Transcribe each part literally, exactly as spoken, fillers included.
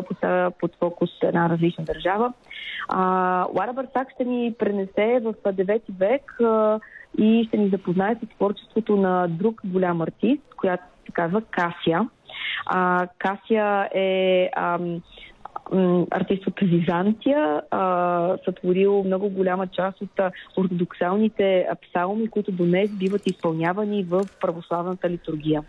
фестивал поставя под фокус една различна държава. А, Лара Бърсак ще ни пренесе в девети век а, и ще ни запознае с творчеството на друг голям артист, която се казва Касия. А, Касия е ам, ам, артист от Византия, а, сътворил много голяма част от а, ортодоксалните псалми, които до днес биват изпълнявани в православната литургия.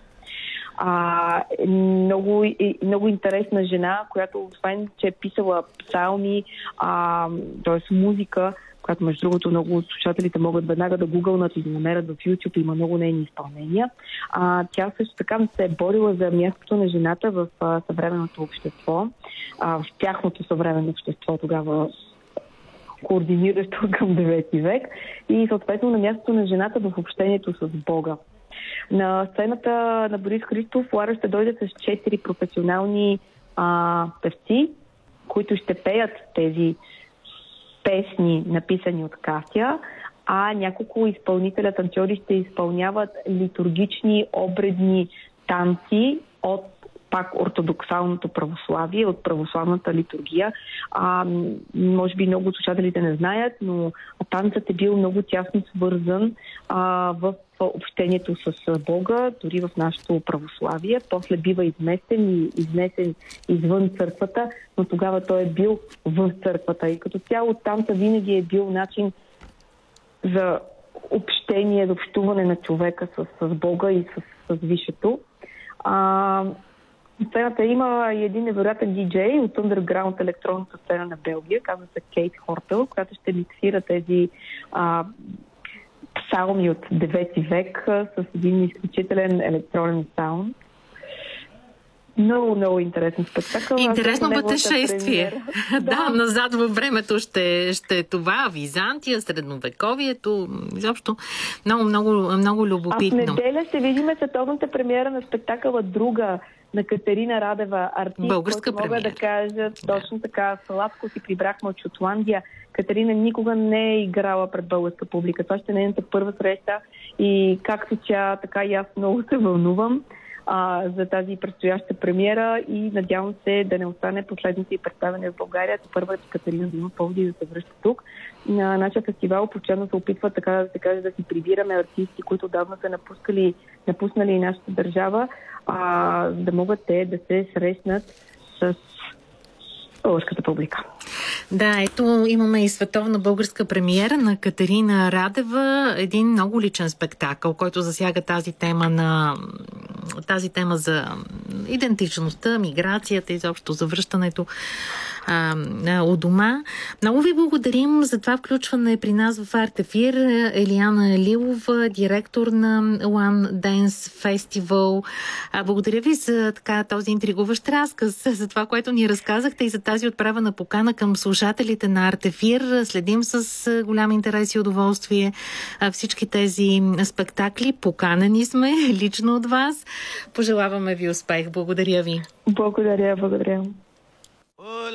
А, много, много интересна жена, която освен, че е писала псалми, а, т.е. музика, която между другото много от слушателите могат веднага да гугълнат и да намерят в YouTube, има много нейни изпълнения. А, тя също така се е борила за мястото на жената в а, съвременното общество, а, в тяхното съвременно общество тогава, координиращо към девети век и съответно на мястото на жената в общението с Бога. На сцената на Борис Христов Лара ще дойде с четири професионални а, певци, които ще пеят тези песни, написани от Касия, а няколко изпълнителя танцори ще изпълняват литургични обредни танци от пак ортодоксалното православие, от православната литургия. А, може би много от слушателите не знаят, но танцът е бил много тясно свързан а, в общението с Бога, дори в нашето православие. После бива изместен и изнесен извън църквата, но тогава той е бил в църквата. И като цяло танца винаги е бил начин за общение, за общуване на човека с, с Бога и с, с Висшето. А, сцената има и един невероятен диджей от underground електронната сцена на Белгия, казва се Кейт Хортел, която ще миксира тези а, псалми от девети век с един изключителен електронен саунд. Много, много интересен спектакъл. Интересно пътешествие. Да, назад във времето ще, ще е това. Византия, средновековието. Изобщо много, много, много любопитно. А в неделя ще видим световната премиера на спектакъла Друга на Катерина Радева, артист, българска който мога да кажа точно така, сладко си прибрахме от Шотландия. Катерина никога не е играла пред българска публика. Това ще е нейната първа среща и както тя, така и аз много се вълнувам а, за тази предстояща премиера и надявам се да не остане последните й представяне в България. Първа е Катерина да има поводи да се връща тук. На нашия фестивал постоянно се опитва така да се каже да си прибираме артисти, които давно са напускали, напуснали нашата държава, а, да могат те да се срещнат с българската публика. Да, ето имаме и световна българска премиера на Катерина Радева. Един много личен спектакъл, който засяга тази тема на тази тема за идентичността, миграцията, изобщо завръщането а, у дома. Много ви благодарим за това включване при нас в Артефир. Елиана Лилова, директор на One Dance Festival. А, благодаря ви за така този интригуващ разказ, за това, което ни разказахте и за тази отправена покана към слушателите на Артефир. Следим с голям интерес и удоволствие всички тези спектакли. Поканени сме лично от вас. Пожелаваме ви успех. Благодаря ви. Благодаря, благодаря.